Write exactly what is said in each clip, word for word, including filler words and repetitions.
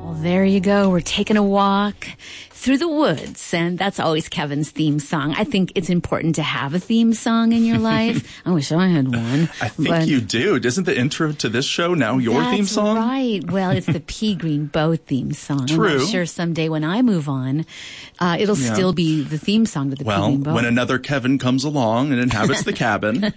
There you go. We're taking a walk through the woods, and that's always Kevin's theme song. I think it's important to have a theme song in your life. I wish I had one. I think but you do. Isn't the intro to this show now your theme song? That's right. Well, it's the Pea Green Bow theme song. True. I'm sure someday when I move on, uh, it'll yeah. still be the theme song to the well, Pea Green Bow. Well, when another Kevin comes along and inhabits the cabin.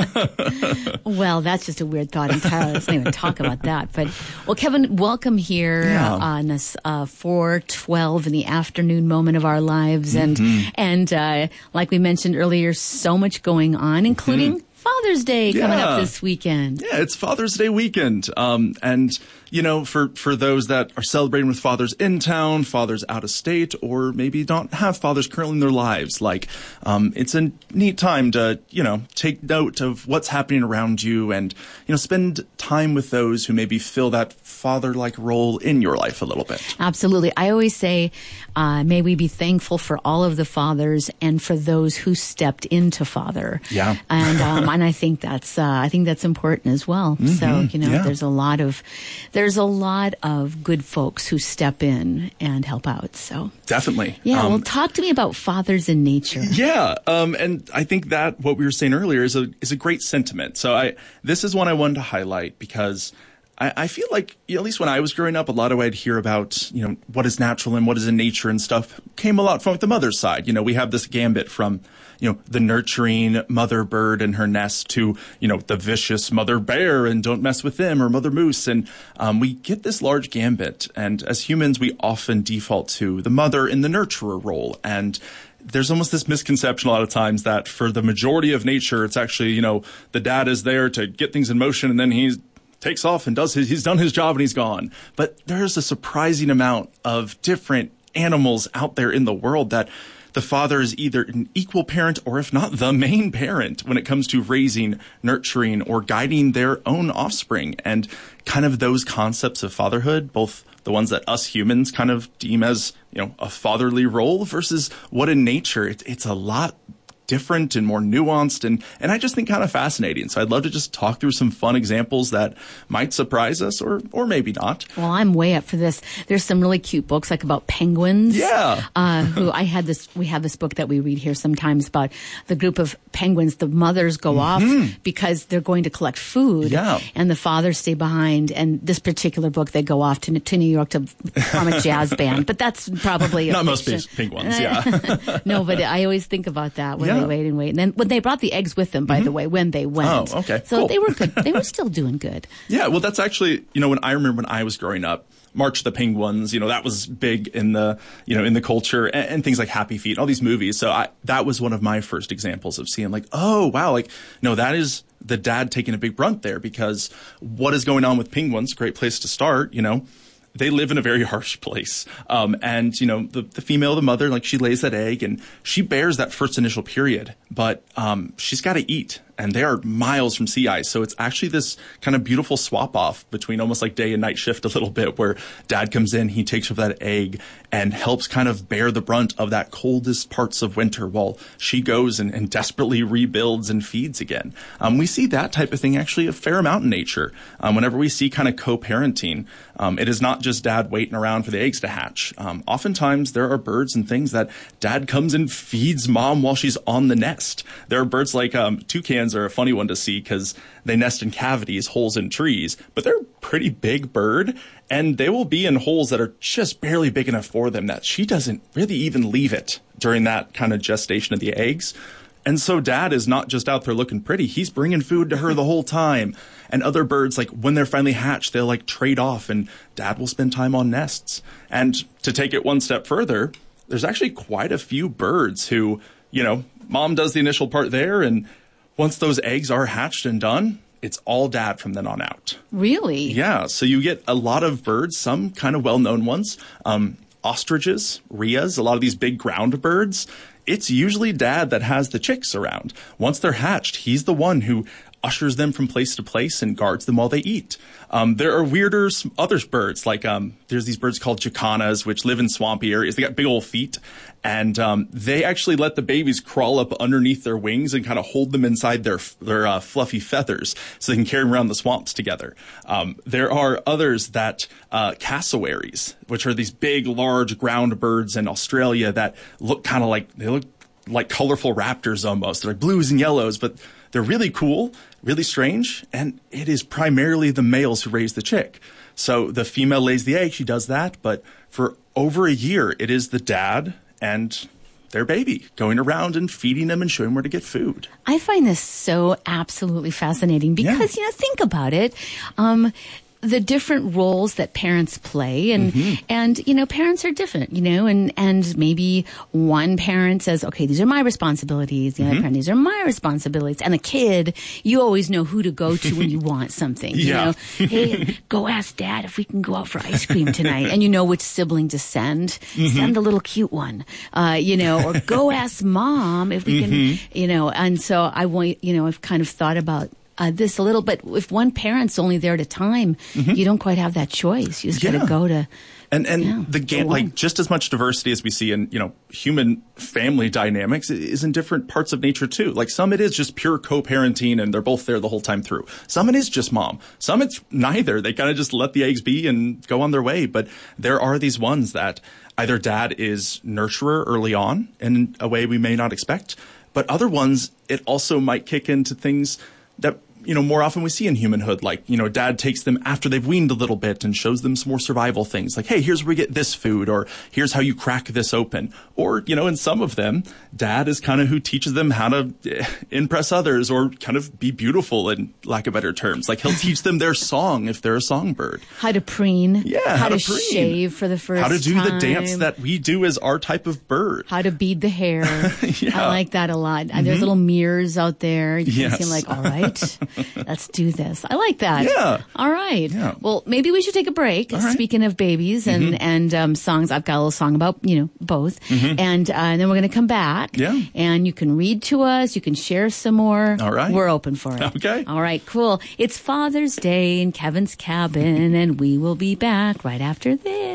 Well, that's just a weird thought entirely. Let's not even talk about that. But, well, Kevin, welcome here yeah. on this uh, four twelve in the afternoon moment of our lives. And, mm-hmm. and uh, like we mentioned earlier, so much going on, including mm-hmm. Father's Day yeah. coming up this weekend. Yeah, it's Father's Day weekend. Um, and, you know, for, for those that are celebrating with fathers in town, fathers out of state, or maybe don't have fathers currently in their lives, like, um, it's a neat time to, you know, take note of what's happening around you and, you know, spend time with those who maybe fill that father-like role in your life a little bit. Absolutely. I always say, uh, may we be thankful for all of the fathers and for those who stepped into father. Yeah. And, um, and I think that's, uh, I think that's important as well. Mm-hmm. So, you know, yeah. there's a lot of, there's a lot of good folks who step in and help out. So definitely. Yeah. Um, well, talk to me about fathers in nature. Yeah. Um, and I think that what we were saying earlier is a, is a great sentiment. So I, this is one I wanted to highlight because I, I feel like, you know, at least when I was growing up, a lot of what I'd hear about, you know, what is natural and what is in nature and stuff came a lot from the mother's side. You know, we have this gambit from, you know, the nurturing mother bird and her nest to, you know, the vicious mother bear and don't mess with them, or mother moose. And um, we get this large gambit. And as humans, we often default to the mother in the nurturer role. And there's almost this misconception a lot of times that for the majority of nature, it's actually, you know, the dad is there to get things in motion and then he's takes off and does his, he's done his job and he's gone. But there's a surprising amount of different animals out there in the world that the father is either an equal parent or if not the main parent when it comes to raising, nurturing, or guiding their own offspring. And kind of those concepts of fatherhood, both the ones that us humans kind of deem as, you know, a fatherly role versus what in nature, it, it's a lot different and more nuanced, and and I just think kind of fascinating. So I'd love to just talk through some fun examples that might surprise us or or maybe not. Well, I'm way up for this. There's some really cute books like about penguins. Yeah. uh, who I had this, we have this book that we read here sometimes about the group of penguins. The mothers go mm-hmm. off because they're going to collect food. Yeah. And the fathers stay behind. And this particular book, they go off to, to New York to form a jazz band. But that's probably not most penguins. Yeah. No, but I always think about that when yeah. they wait and wait. And then when they brought the eggs with them, by mm-hmm. the way, when they went. Oh, okay. So cool. they were good. They were still doing good. Yeah, well, that's actually, you know, when I remember when I was growing up, March of the Penguins, you know, that was big in the, you know, in the culture and, and things like Happy Feet, all these movies. So I, that was one of my first examples of seeing like, oh, wow, like, no, that is the dad taking a big brunt there because what is going on with penguins? Great place to start, you know. They live in a very harsh place. Um, and, you know, the, the female, the mother, like she lays that egg and she bears that first initial period, but um, she's got to eat. And they are miles from sea ice. So it's actually this kind of beautiful swap off between almost like day and night shift a little bit where dad comes in, he takes over that egg and helps kind of bear the brunt of that coldest parts of winter while she goes and, and desperately rebuilds and feeds again. Um, we see that type of thing actually a fair amount in nature. Um, whenever we see kind of co-parenting, um, it is not just dad waiting around for the eggs to hatch. Um, oftentimes there are birds and things that dad comes and feeds mom while she's on the nest. There are birds like um, toucans are a funny one to see because they nest in cavities, holes in trees, but they're a pretty big bird and they will be in holes that are just barely big enough for them that she doesn't really even leave it during that kind of gestation of the eggs. And so dad is not just out there looking pretty. He's bringing food to her the whole time. And other birds, like when they're finally hatched, they'll like trade off and dad will spend time on nests. And to take it one step further, there's actually quite a few birds who, you know, mom does the initial part there and once those eggs are hatched and done, it's all dad from then on out. Really? Yeah. So you get a lot of birds, some kind of well-known ones, um, ostriches, rheas, a lot of these big ground birds. It's usually dad that has the chicks around. Once they're hatched, he's the one who ushers them from place to place and guards them while they eat. Um, there are weirder s- other birds, like um, there's these birds called jacanas, which live in swampy areas. They got big old feet, and um, they actually let the babies crawl up underneath their wings and kind of hold them inside their their uh, fluffy feathers so they can carry them around the swamps together. Um, there are others that uh, cassowaries, which are these big, large ground birds in Australia that look kind of like they look like colorful raptors almost. They're like blues and yellows, but they're really cool, really strange, and it is primarily the males who raise the chick. So the female lays the egg, she does that, but for over a year, it is the dad and their baby going around and feeding them and showing them where to get food. I find this so absolutely fascinating because, yeah. you know, think about it. Um, the different roles that parents play and, mm-hmm. and, you know, parents are different, you know, and, and maybe one parent says, okay, these are my responsibilities. The mm-hmm. other parent, these are my responsibilities. And a kid, you always know who to go to when you want something, you yeah. know, hey, go ask dad if we can go out for ice cream tonight. And you know which sibling to send. Mm-hmm. Send the little cute one, uh, you know, or go ask mom if we mm-hmm. can, you know, and so I want, you know, I've kind of thought about Uh, this a little, but if one parent's only there at a time, mm-hmm. you don't quite have that choice. You just yeah. got to go to, and and yeah, the game, like just as much diversity as we see in you know human family dynamics is in different parts of nature too. Like some it is just pure co-parenting and they're both there the whole time through. Some it is just mom. Some it's neither. They kind of just let the eggs be and go on their way. But there are these ones that either dad is nurturer early on in a way we may not expect, but other ones it also might kick into things that you know, more often we see in humanhood, like, you know, dad takes them after they've weaned a little bit and shows them some more survival things. Like, hey, here's where we get this food, or here's how you crack this open. Or, you know, in some of them, dad is kind of who teaches them how to impress others or kind of be beautiful, in lack of better terms. Like, he'll teach them their song if they're a songbird. How to preen. Yeah, how, how to, to preen. shave for the first time. How to do time. The dance that we do as our type of bird. How to bead the hair. yeah. I like that a lot. Mm-hmm. There's little mirrors out there. You yes. can see like, all right, let's do this. I like that. Yeah. All right. Yeah. Well, maybe we should take a break. All right. Speaking of babies and, mm-hmm. and um, songs, I've got a little song about, you know, both. Mm-hmm. And, uh, and then we're going to come back. Yeah. And you can read to us. You can share some more. All right. We're open for it. Okay. All right. Cool. It's Father's Day in Kevin's cabin, and we will be back right after this.